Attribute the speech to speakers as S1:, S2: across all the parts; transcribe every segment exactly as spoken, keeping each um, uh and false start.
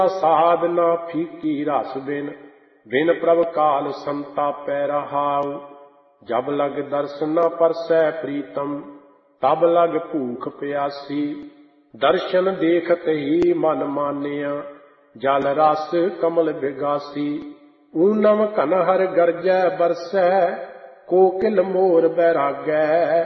S1: साध ना फीकी रस बिन, बिन प्रभ काल संतापै रहाऊ। जब लग दर्शन न परसै प्रीतम, तब लग भूख प्यासी। दर्शन देखत ही मन मानिया, जल रस कमल बिगासी। ऊनम कनहर गरजै बरसै, कोकिल मोर बैरागै।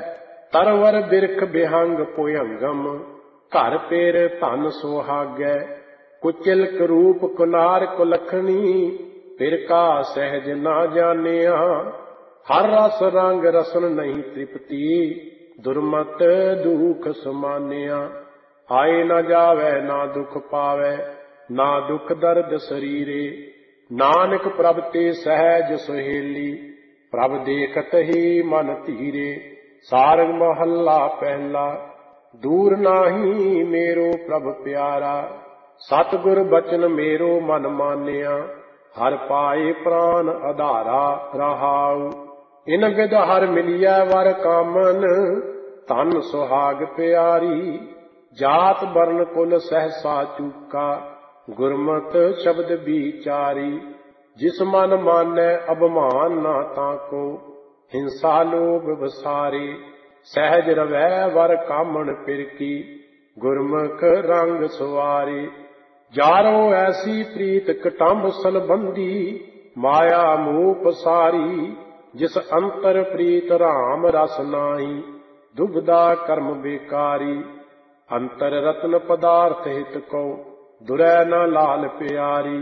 S1: तरवर बिरख बिहंग पुयंगम, घर पेर धन सुहागै। कुचिल करूप कुनार कुलखनी, फिर का सहज ना जानिया। हर रस रंग रसन नहीं तृप्ति, दुर्मत दुख समानिया। आए न जावै ना दुख पावै, ना दुख दर्द शरीरे। नानक प्रभ ते सहज सुहेली, प्रभ देखत ही मन धीरे। सारंग महला पहला, दूर नाही मेरो प्रभ प्यारा। सतगुर बचन मेरो मन मानिया, हर पाए प्राण आधारा रहाऊ। इन विद हर मिलिया वर कामन, धन सुहाग प्यारी। जात वर्ण कुल सहसा चूका, गुरमत शब्द विचारी। जिस मन मानै अभिमान ना ताको, हिंसा लोभ बसारे। सहज रवै वर कामन पिरकी, गुरमुख रंग सुवारे। जारो ऐसी प्रीत कटंब संबंधी, माया मोह पसारी। जिस अंतर प्रीत राम रस नाही, दुबदा कर्म बेकारी। अंतर रत्न पदार्थ हित को, दुरै न लाल प्यारी।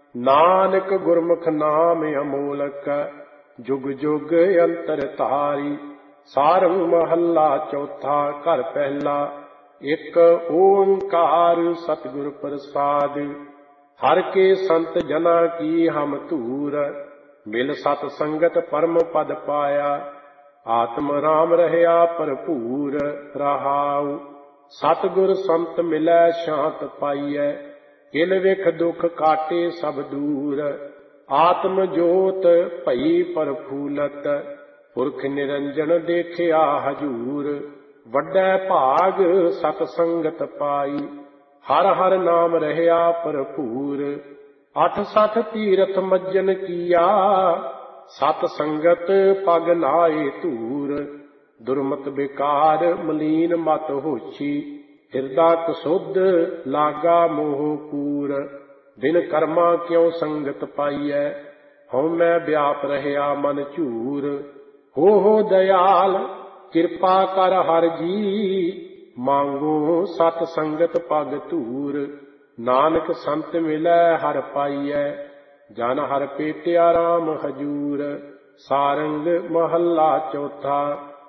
S1: नानक गुरमुख नाम अमोलक, जुग जुग अंतर तारी। सारंग महला चौथा घर पहला, एक ओंकार सतगुर प्रसाद। हर के संत जना की हम धूर, मिल सत संगत परम पद पाया। आत्म राम रहया भरपूर रहाऊ। सतगुर संत मिलै शांत पाइयै, इल विख दुख काटे सब दूर। आत्म जोत भई प्रफुलत, पुरख निरंजन देखिया हजूर। वड्डै भाग सत संगत पाई, हर हर नाम रहया भरपूर। अठ सठ तीरथ मज्जन किया, सत संगत पग लाए धूर। दुर्मत बेकार मलीन मत होछी, हिरदा कसुध लागा मोह कूर। बिन कर्मा क्यों संगत पाइयै, हਉਮੈ व्याप रहया मन झूर। हो हो दयाल किरपा कर हर जी, मांगो सत संगत पग धूर। नानक संत मिलै हर पाइयै, जन हर पेटिया राम हजूर। सारंग महला चौथा,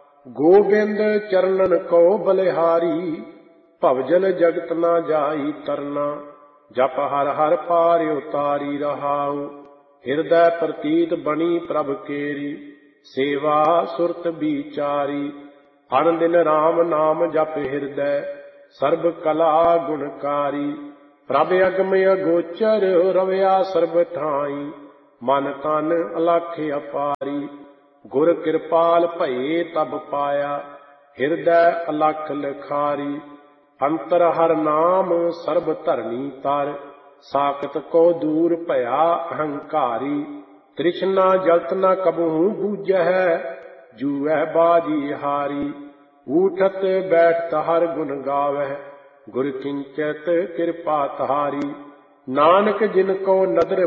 S1: गोबिंद चरणन को बलिहारी। भवजन जगत ना जाई तरना, जप हर हर पार उतारी रहाऊ। हिरदै प्रतीत बनी प्रभ केरी, सेवा सुरत विचारी। हर दिन राम नाम जप हिरदै, सर्ब कला गुणकारी। प्रभ अगम अगोचर रवया सर्ब ठाई, मन तन अलख अपारी। गुर कृपाल भये तब पाया, हिरदै अलख लखारी। अंतर हर नाम सर्ब धरनी तर, साकत को दूर भया अहंकारी। तृष्णा जलत न कबहू बूझै, जूऐ बाजी हारी। उठत बैठत हर गुण गावै, गुर किंचत कृपा तारी। नानक जिनको नदर